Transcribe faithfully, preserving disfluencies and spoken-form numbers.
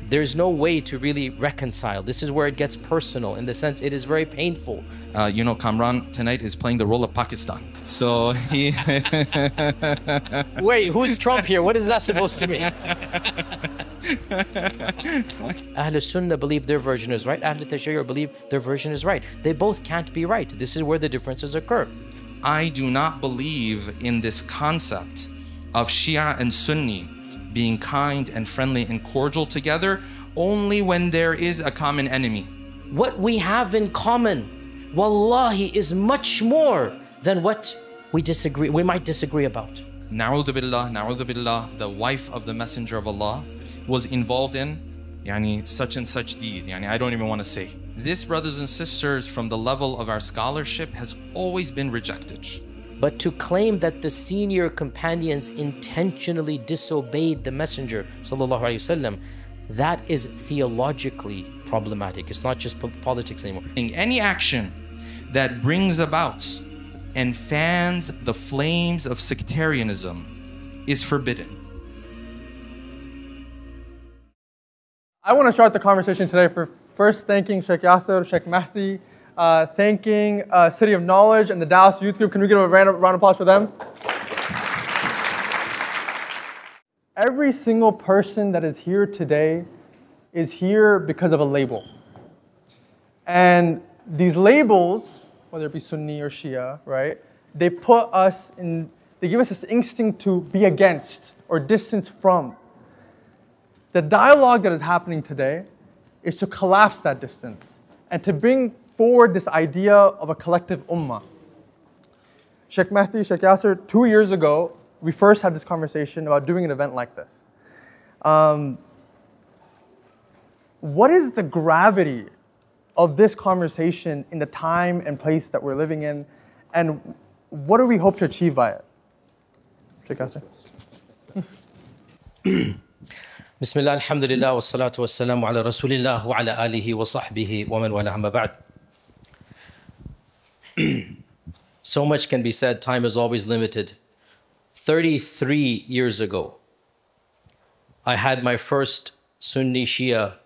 there's no way to really reconcile. This is where it gets personal, in the sense it is very painful. Uh, you know, Kamran tonight is playing the role of Pakistan. So he... Wait, who's Trump here? What is that supposed to mean? Ahl Sunnah believe their version is right. Ahl Tashayyu believe their version is right. They both can't be right. This is where the differences occur. I do not believe in this concept of Shia and Sunni being kind and friendly and cordial together only when there is a common enemy. What we have in common, wallahi, is much more than what we disagree, we might disagree about. Na'udhu billah, na'udhu billah, the wife of the Messenger of Allah was involved in yani, such and such deed. Yani, I don't even want to say. This, brothers and sisters, from the level of our scholarship, has always been rejected. But to claim that the senior companions intentionally disobeyed the Messenger sallallahu alaihi wasallam, that is theologically problematic. It's not just politics anymore. Any action that brings about and fans the flames of sectarianism is forbidden. I want to start the conversation today for first thanking Sheikh Yasser, Sheikh Mahdi, uh, thanking uh, City of Knowledge and the Dallas Youth Group. Can we give a round of, round of applause for them? Every single person that is here today is here because of a label. And these labels, whether it be Sunni or Shia, right, they put us in, they give us this instinct to be against or distance from. The dialogue that is happening today is to collapse that distance and to bring forward this idea of a collective ummah. Sheikh Mahdi, Sheikh Yasser, two years ago, we first had this conversation about doing an event like this. Um, what is the gravity of this conversation in the time and place that we're living in, and what do we hope to achieve by it? Sheikh Yasser. Bismillah, alhamdulillah, wa salatu wa salamu ala rasulillah wa ala alihi wa sahbihi wa man wala amma ba'd. So much can be said, time is always limited. thirty-three years ago, I had my first Sunni Shia